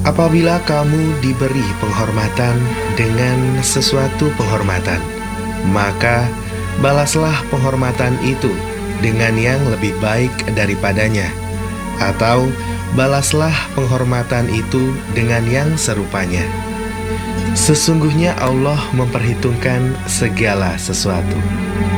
Apabila kamu diberi penghormatan dengan sesuatu penghormatan, maka balaslah penghormatan itu dengan yang lebih baik daripadanya, atau balaslah penghormatan itu dengan yang serupanya. Sesungguhnya Allah memperhitungkan segala sesuatu.